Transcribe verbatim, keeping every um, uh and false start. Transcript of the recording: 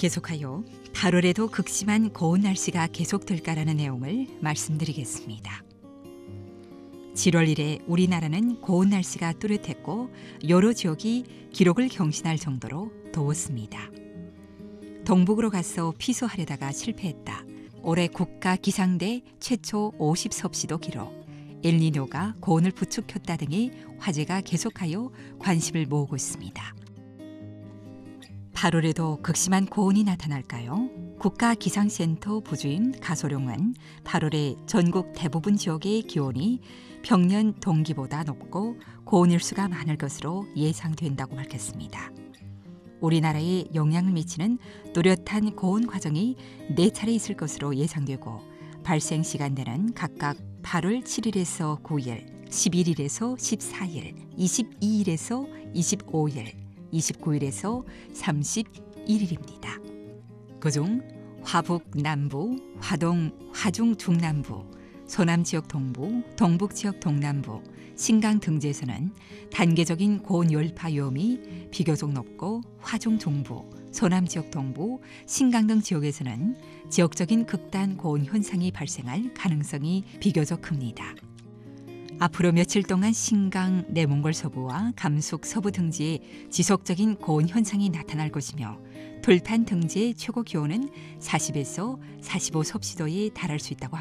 계속하여 팔월에도 극심한 고온 날씨가 계속될까라는 내용을 말씀드리겠습니다. 칠월 일에 우리나라는 고온 날씨가 뚜렷했고 여러 지역이 기록을 경신할 정도로 더웠습니다. 동북으로 가서 피소하려다가 실패했다. 올해 국가 기상대 최초 오십 섭씨도 기록, 엘니뇨가 고온을 부추겼다 등의 화제가 계속하여 관심을 모으고 있습니다. 팔월에도 극심한 고온이 나타날까요? 국가기상센터 부주임 가소룡은 팔월에 전국 대부분 지역의 기온이 평년 동기보다 높고 고온 일수가 많을 것으로 예상된다고 밝혔습니다. 우리나라에 영향을 미치는 뚜렷한 고온 과정이 네 차례 있을 것으로 예상되고 발생 시간대는 각각 팔월 칠일에서 구일, 십일일에서 십사일, 이십이일에서 이십오일, 이십구일에서 삼십일일입니다. 그중 화북 남부, 화동, 화중 중남부, 서남 지역 동부, 동북 지역 동남부, 신강 등지에서는 단계적인 고온 열파 위험이 비교적 높고 화중 중부, 서남 지역 동부, 신강 등 지역에서는 지역적인 극단 고온 현상이 발생할 가능성이 비교적 큽니다. 앞으로 며칠 동안 신강, 내몽골 서부와 감숙 서부 등지에 지속적인 고온 현상이 나타날 것이며 돌판 등지의 최고 기온은 사십에서 사십오 섭씨도에 달할 수 있다고 합니다.